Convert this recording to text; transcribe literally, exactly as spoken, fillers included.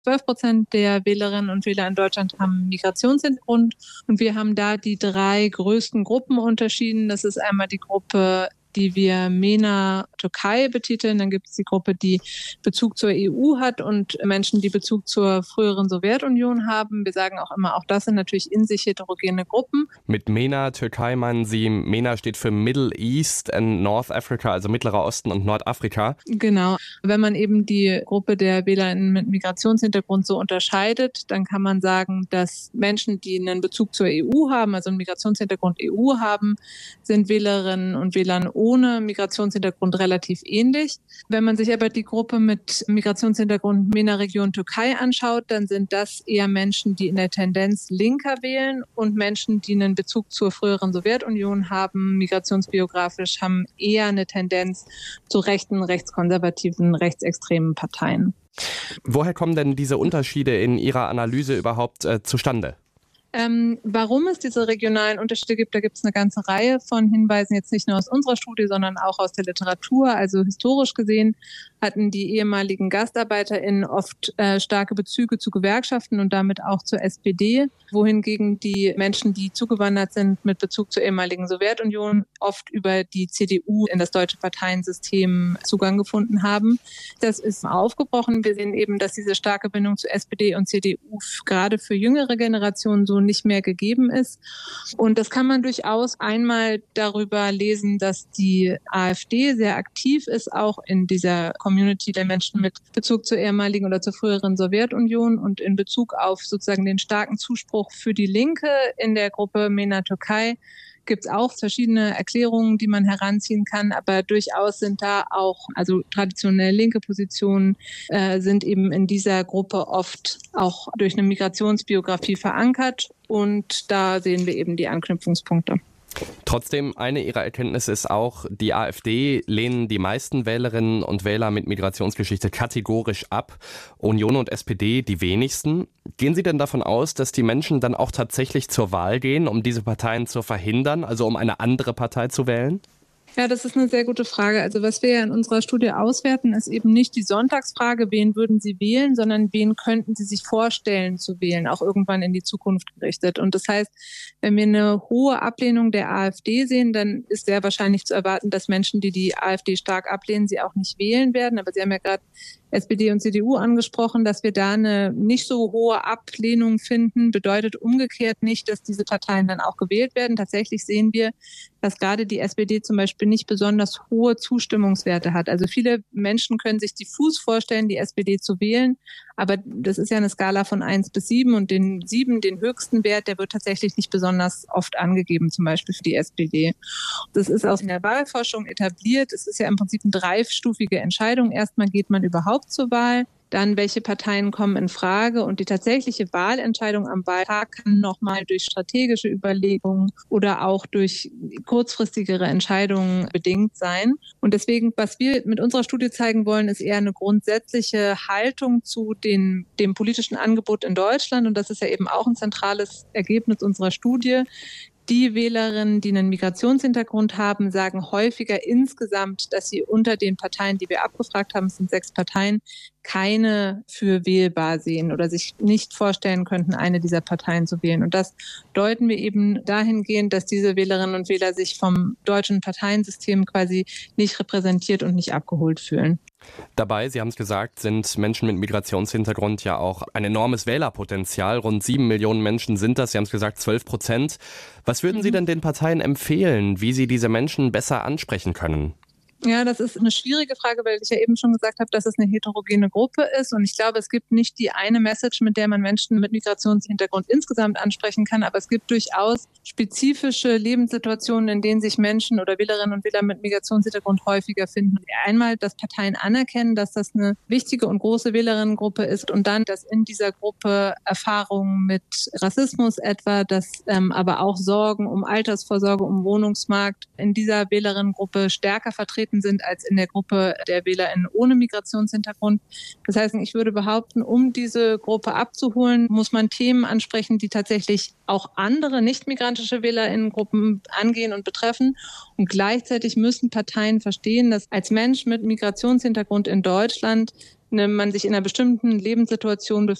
Zwölf Prozent der Wählerinnen und Wähler in Deutschland haben Migrationshintergrund. Und wir haben da die drei größten Gruppen unterschieden. Das ist einmal die Gruppe, die wir MENA Türkei betiteln. Dann gibt es die Gruppe, die Bezug zur E U hat und Menschen, die Bezug zur früheren Sowjetunion haben. Wir sagen auch immer, auch das sind natürlich in sich heterogene Gruppen. Mit MENA Türkei meinen Sie, MENA steht für Middle East and North Africa, also Mittlerer Osten und Nordafrika. Genau. Wenn man eben die Gruppe der WählerInnen mit Migrationshintergrund so unterscheidet, dann kann man sagen, dass Menschen, die einen Bezug zur E U haben, also einen Migrationshintergrund E U haben, sind Wählerinnen und Wählern ohne Migrationshintergrund relativ ähnlich. Wenn man sich aber die Gruppe mit Migrationshintergrund MENA-Region Türkei anschaut, dann sind das eher Menschen, die in der Tendenz linker wählen und Menschen, die einen Bezug zur früheren Sowjetunion haben, migrationsbiografisch, haben eher eine Tendenz zu rechten, rechtskonservativen, rechtsextremen Parteien. Woher kommen denn diese Unterschiede in Ihrer Analyse überhaupt äh, zustande? Ähm, warum es diese regionalen Unterschiede gibt, da gibt es eine ganze Reihe von Hinweisen, jetzt nicht nur aus unserer Studie, sondern auch aus der Literatur. Also historisch gesehen hatten die ehemaligen GastarbeiterInnen oft äh, starke Bezüge zu Gewerkschaften und damit auch zur S P D, wohingegen die Menschen, die zugewandert sind mit Bezug zur ehemaligen Sowjetunion, oft über die C D U in das deutsche Parteiensystem Zugang gefunden haben. Das ist aufgebrochen. Wir sehen eben, dass diese starke Bindung zu S P D und C D U gerade für jüngere Generationen so nicht mehr gegeben ist. Und das kann man durchaus einmal darüber lesen, dass die AfD sehr aktiv ist, auch in dieser Community der Menschen mit Bezug zur ehemaligen oder zur früheren Sowjetunion und in Bezug auf sozusagen den starken Zuspruch für die Linke in der Gruppe MENA Türkei gibt es auch verschiedene Erklärungen, die man heranziehen kann, aber durchaus sind da auch, also traditionell linke Positionen äh, sind eben in dieser Gruppe oft auch durch eine Migrationsbiografie verankert und da sehen wir eben die Anknüpfungspunkte. Trotzdem, eine Ihrer Erkenntnisse ist auch, die AfD lehnen die meisten Wählerinnen und Wähler mit Migrationsgeschichte kategorisch ab, Union und S P D die wenigsten. Gehen Sie denn davon aus, dass die Menschen dann auch tatsächlich zur Wahl gehen, um diese Parteien zu verhindern, also um eine andere Partei zu wählen? Ja, das ist eine sehr gute Frage. Also was wir ja in unserer Studie auswerten, ist eben nicht die Sonntagsfrage, wen würden Sie wählen, sondern wen könnten Sie sich vorstellen zu wählen, auch irgendwann in die Zukunft gerichtet. Und das heißt, wenn wir eine hohe Ablehnung der AfD sehen, dann ist sehr wahrscheinlich zu erwarten, dass Menschen, die die AfD stark ablehnen, sie auch nicht wählen werden. Aber Sie haben ja gerade S P D und C D U angesprochen, dass wir da eine nicht so hohe Ablehnung finden, bedeutet umgekehrt nicht, dass diese Parteien dann auch gewählt werden. Tatsächlich sehen wir, dass gerade die S P D zum Beispiel nicht besonders hohe Zustimmungswerte hat. Also viele Menschen können sich diffus vorstellen, die S P D zu wählen, aber das ist ja eine Skala von eins bis sieben und den sieben, den höchsten Wert, der wird tatsächlich nicht besonders oft angegeben, zum Beispiel für die S P D. Das ist auch in der Wahlforschung etabliert. Es ist ja im Prinzip eine dreistufige Entscheidung. Erstmal geht man überhaupt zur Wahl, dann welche Parteien kommen in Frage und die tatsächliche Wahlentscheidung am Wahltag kann nochmal durch strategische Überlegungen oder auch durch kurzfristigere Entscheidungen bedingt sein. Und deswegen, was wir mit unserer Studie zeigen wollen, ist eher eine grundsätzliche Haltung zu den, dem politischen Angebot in Deutschland. Und das ist ja eben auch ein zentrales Ergebnis unserer Studie. Die Wählerinnen, die einen Migrationshintergrund haben, sagen häufiger insgesamt, dass sie unter den Parteien, die wir abgefragt haben, es sind sechs Parteien, keine für wählbar sehen oder sich nicht vorstellen könnten, eine dieser Parteien zu wählen. Und das deuten wir eben dahingehend, dass diese Wählerinnen und Wähler sich vom deutschen Parteiensystem quasi nicht repräsentiert und nicht abgeholt fühlen. Dabei, Sie haben es gesagt, sind Menschen mit Migrationshintergrund ja auch ein enormes Wählerpotenzial. Rund sieben Millionen Menschen sind das. Sie haben es gesagt, zwölf Prozent. Was würden Sie denn den Parteien empfehlen, wie sie diese Menschen besser ansprechen können? Ja, das ist eine schwierige Frage, weil ich ja eben schon gesagt habe, dass es eine heterogene Gruppe ist. Und ich glaube, es gibt nicht die eine Message, mit der man Menschen mit Migrationshintergrund insgesamt ansprechen kann. Aber es gibt durchaus spezifische Lebenssituationen, in denen sich Menschen oder Wählerinnen und Wähler mit Migrationshintergrund häufiger finden. Einmal, dass Parteien anerkennen, dass das eine wichtige und große Wählerinnengruppe ist. Und dann, dass in dieser Gruppe Erfahrungen mit Rassismus etwa, dass ähm, aber auch Sorgen um Altersvorsorge, um Wohnungsmarkt in dieser Wählerinnengruppe stärker vertreten sind als in der Gruppe der WählerInnen ohne Migrationshintergrund. Das heißt, ich würde behaupten, um diese Gruppe abzuholen, muss man Themen ansprechen, die tatsächlich auch andere nicht-migrantische WählerInnengruppen angehen und betreffen. Und gleichzeitig müssen Parteien verstehen, dass als Mensch mit Migrationshintergrund in Deutschland ne, man sich in einer bestimmten Lebenssituation befindet,